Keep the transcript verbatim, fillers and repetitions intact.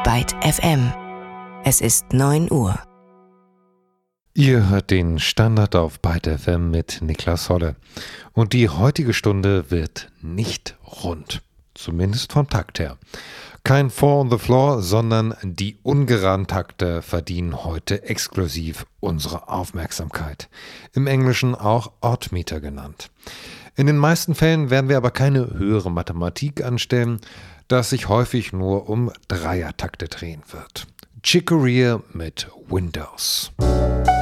Byte F M. Es ist neun Uhr. Ihr hört den Standard auf Byte F M mit Niklas Holle. Und die heutige Stunde wird nicht rund. Zumindest vom Takt her. Kein Four on the Floor, sondern die ungeraden Takte verdienen heute exklusiv unsere Aufmerksamkeit. Im Englischen auch Oddmeter genannt. In den meisten Fällen werden wir aber keine höhere Mathematik anstellen, da es sich häufig nur um Dreiertakte drehen wird. Chick Corea mit Windows.